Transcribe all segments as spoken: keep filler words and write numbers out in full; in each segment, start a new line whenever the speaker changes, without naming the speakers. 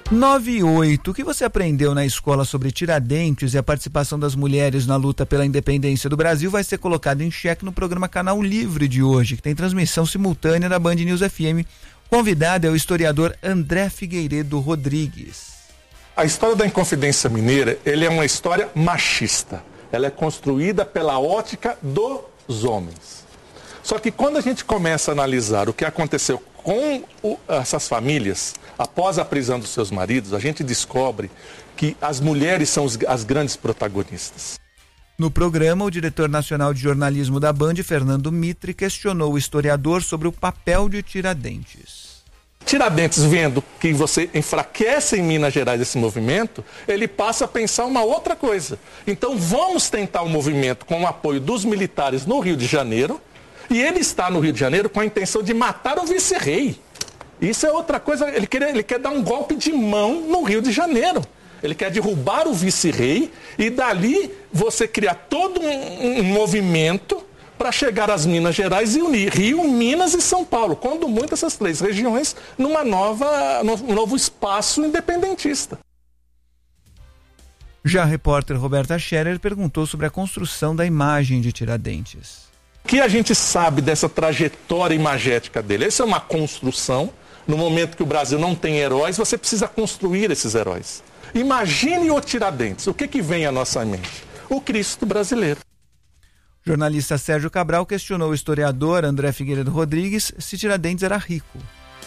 nove e oito. O que você aprendeu na escola sobre Tiradentes e a participação das mulheres na luta pela independência do Brasil vai ser colocado em xeque no programa Canal Livre de hoje, que tem transmissão simultânea da Band News F M. O convidado é o historiador André Figueiredo Rodrigues.
A história da Inconfidência Mineira, ele é uma história machista. Ela é construída pela ótica dos homens. Só que quando a gente começa a analisar o que aconteceu com o, essas famílias, após a prisão dos seus maridos, a gente descobre que as mulheres são os, as grandes protagonistas.
No programa, o diretor nacional de jornalismo da Band, Fernando Mitre, questionou o historiador sobre o papel de Tiradentes.
Tiradentes, vendo que você enfraquece em Minas Gerais esse movimento, ele passa a pensar uma outra coisa. Então vamos tentar o movimento com o apoio dos militares no Rio de Janeiro, e ele está no Rio de Janeiro com a intenção de matar o vice-rei. Isso é outra coisa, ele quer, ele quer dar um golpe de mão no Rio de Janeiro. Ele quer derrubar o vice-rei e dali você criar todo um, um movimento para chegar às Minas Gerais e unir Rio, Minas e São Paulo, quando muito essas três regiões numa nova, um novo espaço independentista.
Já a repórter Roberta Scherer perguntou sobre a construção da imagem de Tiradentes.
O que a gente sabe dessa trajetória imagética dele? Essa é uma construção. No momento que o Brasil não tem heróis, você precisa construir esses heróis. Imagine o Tiradentes. O que, que vem à nossa mente? O Cristo brasileiro.
O jornalista Sérgio Cabral questionou o historiador André Figueiredo Rodrigues se Tiradentes era rico.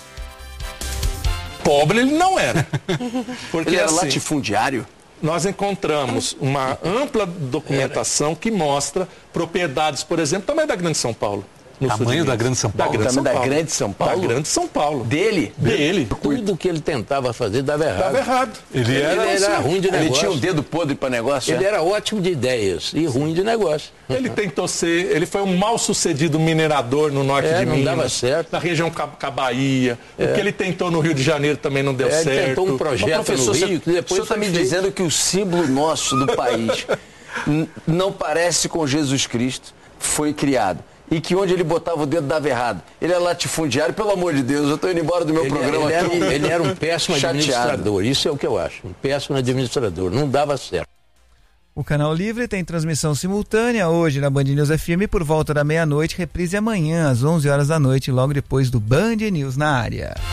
Pobre ele não era. Porque
ele era
assim,
latifundiário?
Nós encontramos uma ampla documentação que mostra propriedades, por exemplo, também da Grande São Paulo.
Tamanho da Grande São Paulo?
Da Grande São Paulo. Da Grande São Paulo?
Da Grande São Paulo.
Dele?
Dele.
Tudo que ele tentava fazer dava errado.
Dava errado.
Ele, ele era, ele era ruim de negócio.
Ele tinha um dedo podre para negócio?
Ele
é?
era ótimo de ideias e ruim de negócio.
Ele tentou ser, ele foi um mal sucedido minerador no norte
é,
de
não
Minas.
Dava certo.
Na região da Bahia. É. O que ele tentou no Rio de Janeiro também não deu
é,
certo.
Ele tentou um projeto no Rio que depois
o senhor está me feito. dizendo que o símbolo nosso do país não parece com Jesus Cristo, foi criado. E que onde ele botava o dedo dava errado. Ele é latifundiário, pelo amor de Deus, eu estou indo embora do meu
ele,
programa
ele
aqui.
Era, ele era um péssimo administrador, isso é o que eu acho. Um péssimo administrador, não dava certo.
O Canal Livre tem transmissão simultânea hoje na Band News F M por volta da meia-noite, reprise amanhã às onze horas da noite, logo depois do Band News na área.